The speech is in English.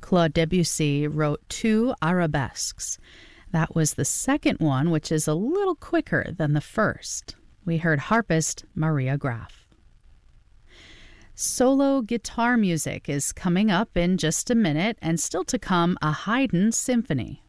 Claude Debussy wrote 2 arabesques. That was the second one, which is a little quicker than the first. We heard harpist Maria Graf. Solo guitar music is coming up in just a minute, and still to come, a Haydn symphony.